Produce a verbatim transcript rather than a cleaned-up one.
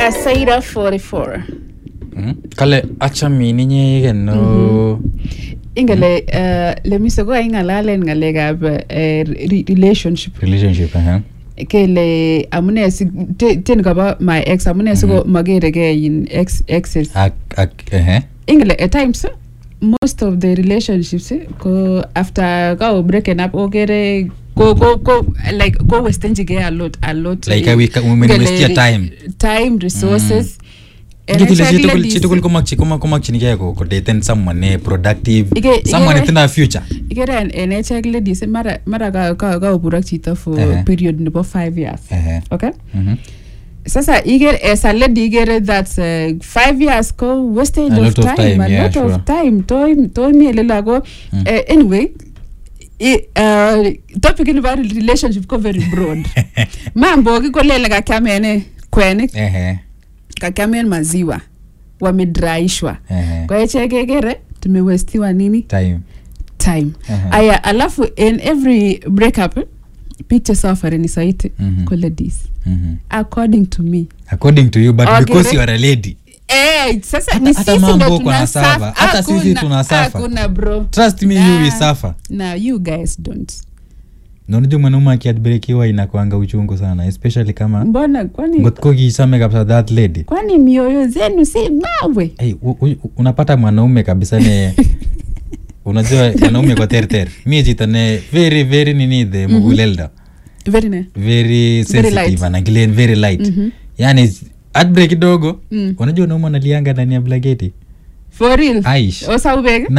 Asaira forty-four. Mm. Kale acha mininye igen no. Ingale uh, le miso ko ingalalen ngalekab uh, relationship. Relationship eh. Kele amune si ten kaba my ex amune siko magerege in ex exes. Ak ak eh. Ingale at times most of the relationships go after go breaking up or get go go go like go wasting a lot a lot like we we waste your time time resources chitukul kumakchi kumakchi ko ko date someone ne productive someone in the future igere en echek ladies mara mara ka ka burak chito for period nebo five years okay sasa igere as a lady igere that's uh, five years go wasted of time a lot of time time time me lela go anyway I, uh, topic in about relationship ko very broad. Mambo kikolela kakamene kwenik. Ehe. Kakamene maziwa. Wamedraishwa. Ehe. Kwa hiyo kegere tumewestiwa nini? Time. Time. Aya alafu in every breakup picture suffering is it ko ladies. According to me. According to you but okay, because you are a lady. Eh, sasa ni sisi ndo tunasuffer. Hata sisi tunasuffer. Hakuna bro. Trust me, nah, you will suffer. Nah, you guys don't. Nonjo mwanaume akiadbrekiwa inakuanga uchungu sana, especially kama mbona kwani ngotko kisame kabisa that lady. Kwani mioyo zenu si mawe? Hey, unapata mwanaume kabisa ne unajua mwanaume kwa terter. Mimi jitane very very nini the mugulelda. Very ne. Very sensitive and again very light. Mm-hmm. Yani heartbreak kidogo mm. Unajua nauma nalianga ndani ya blanketi for real Aish osa ubege